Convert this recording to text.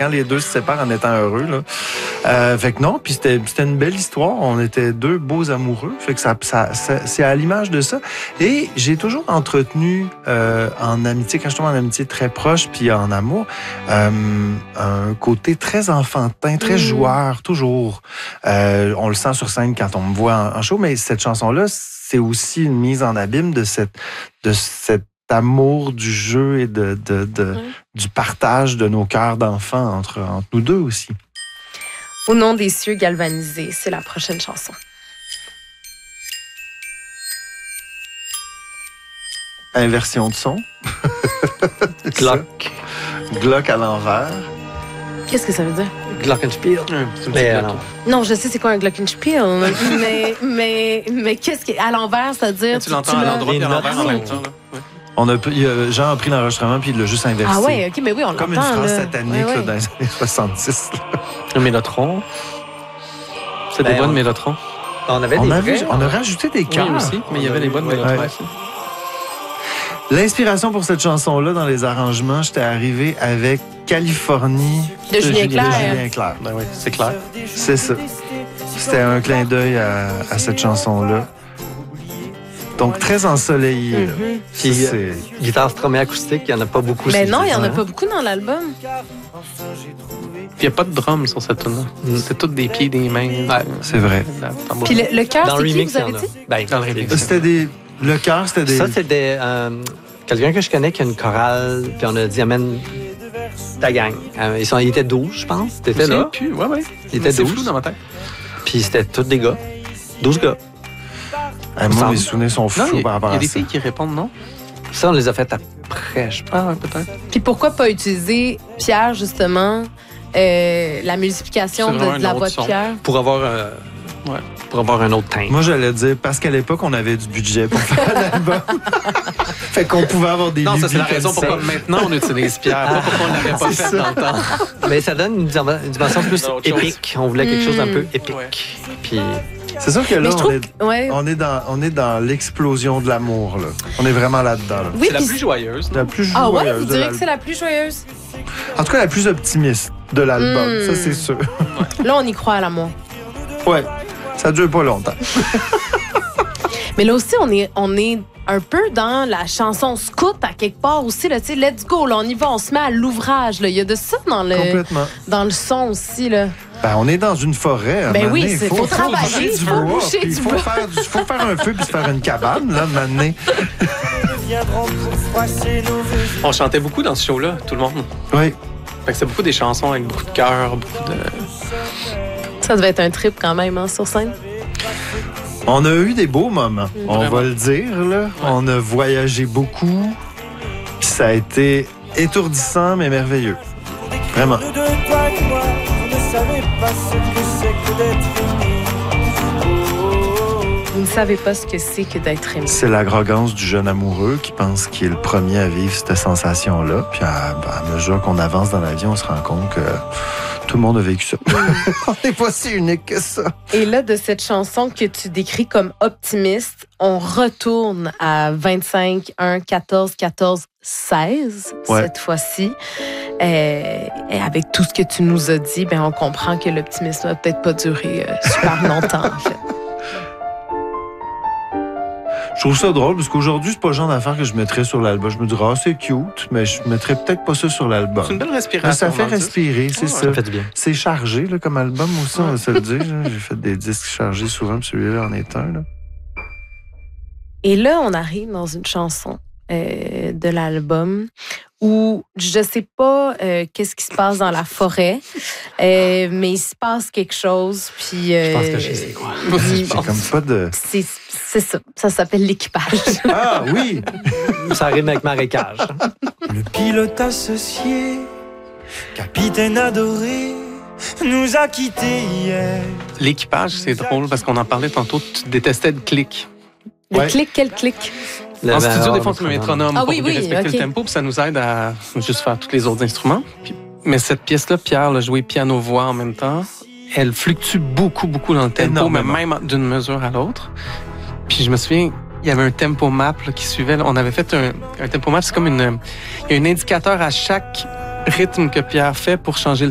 quand les deux se séparent en étant heureux. Là. Fait que non, puis c'était une belle histoire. On était deux beaux amoureux. Fait que ça c'est à l'image de ça. Et j'ai toujours entretenu en amitié, quand je tombe en amitié très proche, puis en amour, un côté très enfantin, très joueur, toujours. On le sent sur scène quand on me voit en show, mais cette chanson-là, c'est aussi une mise en abîme de cet amour du jeu et du partage de nos cœurs d'enfants entre nous deux aussi. Au nom des cieux galvanisés, c'est la prochaine chanson. Inversion de son. Glock. Glock à l'envers. Qu'est-ce que ça veut dire? Glockenspiel. Non, je sais c'est quoi un glockenspiel, mais qu'est-ce qui à l'envers, c'est-à-dire tu l'entends à l'endroit et à l'envers en même temps. Là. Jean a pris l'enregistrement puis il l'a juste inversé. Ah ouais, ok, mais oui, on l'entend. Comme une phrase satanique ouais. Là, dans les années 70. Là. Le mélotron. C'est des voix de mélotron. On a rajouté des cœurs. Oui, aussi, mais il y avait des voix de mélotron aussi. L'inspiration pour cette chanson-là, dans les arrangements, j'étais arrivé avec Californie de Julien Clerc. Ben oui, c'est clair. C'est ça. C'était un clin d'œil à cette chanson-là. Donc, très ensoleillé. Puis, guitare strummée acoustique, il n'y en a pas beaucoup. Mais non, il n'y en a pas beaucoup dans l'album. Il n'y a pas de drum sur cette tune-là. C'est toutes des pieds, des mains. Ouais, c'est vrai. Puis le chœur, c'est qui, vous avez dit? Ben, dans le remix. Le chœur, c'était des... Ça, c'était quelqu'un que je connais qui a une chorale, puis on a dit, amène ta gang. Ils étaient 12, je pense. T'étais là? Ouais. Ils étaient 12. C'est flou dans ma tête. Puis c'était tous des gars. 12 gars. Moi, mes souvenirs sont flous par rapport à ça. Il y a des filles qui répondent non? Ça, on les a faites après, je pense. Ah, ouais, peut-être. Puis pourquoi pas utiliser Pierre, justement, la multiplication de la voix de Pierre? Pour avoir un autre teint. Moi, j'allais dire, parce qu'à l'époque, on avait du budget pour faire l'album. Fait qu'on pouvait avoir des Non, ça, c'est la raison pourquoi maintenant on utilise Pierre, pas pourquoi on ne l'avait pas fait dans le temps. Mais ça donne une dimension plus épique. On voulait quelque chose d'un peu épique. Ouais. Puis... C'est sûr que là, on est dans l'explosion de l'amour. Là. On est vraiment là-dedans. Là. Oui, c'est la plus joyeuse. La plus joyeuse. Ah ouais, vous direz que c'est la plus joyeuse? En tout cas, la plus optimiste de l'album. Ça, c'est sûr. Là, on y croit à l'amour. Ouais. Ça dure pas longtemps. Mais là aussi, on est un peu dans la chanson scout à quelque part aussi. Là, let's go, là, on y va, on se met à l'ouvrage. Il y y a de ça dans le son aussi. Là. Ben, on est dans une forêt. Ben oui, il faut travailler, il faut boucher du bois. Il faut faire un feu puis se faire une cabane, là, maintenant. On chantait beaucoup dans ce show-là, tout le monde. Oui. Fait que c'est beaucoup des chansons avec beaucoup de cœur, beaucoup de... Ça devait être un trip quand même, hein, sur scène. On a eu des beaux moments, on Vraiment. va le dire. Là. Ouais. On a voyagé beaucoup. Puis ça a été étourdissant, mais merveilleux. Vraiment. Vous ne savez pas ce que c'est que d'être aimé. C'est l'arrogance du jeune amoureux qui pense qu'il est le premier à vivre cette sensation-là. Puis à mesure qu'on avance dans la vie, on se rend compte que tout le monde a vécu ça. On n'est pas si unique que ça. Et là, de cette chanson que tu décris comme optimiste, on retourne à 25, 1, 14, 14, 16 cette fois-ci. Et avec tout ce que tu nous as dit, ben on comprend que l'optimisme va peut-être pas durer super longtemps, en fait. Je trouve ça drôle parce qu'aujourd'hui, c'est pas le genre d'affaire que je mettrais sur l'album. Je me dirais, c'est cute, mais je mettrais peut-être pas ça sur l'album. C'est une belle respiration. Mais ça fait respirer, c'est ça. Ça fait du bien. C'est chargé là, comme album aussi, on va se le dire. J'ai fait des disques chargés souvent, puis celui-là en est un. Là. Et là, on arrive dans une chanson de l'album où je sais pas qu'est-ce qui se passe dans la forêt, mais il se passe quelque chose. Puis, je pense que je sais quoi. C'est comme pas de... C'est ça. Ça s'appelle l'équipage. Ah oui! Ça rime avec marécage. Le pilote associé, capitaine adoré, nous a quittés hier. L'équipage, c'est drôle parce qu'on en parlait tantôt. Tu détestais le clic. Le clic, quel clic? En studio, des fois, on met un métronome pour respecter le tempo, puis ça nous aide à juste faire tous les autres instruments. Mais cette pièce-là, Pierre l'a joué piano-voix en même temps. Elle fluctue beaucoup, beaucoup dans le tempo, mais même d'une mesure à l'autre. Puis je me souviens, il y avait un tempo map là, qui suivait. Là. On avait fait un tempo map, c'est comme il y a un indicateur à chaque rythme que Pierre fait pour changer le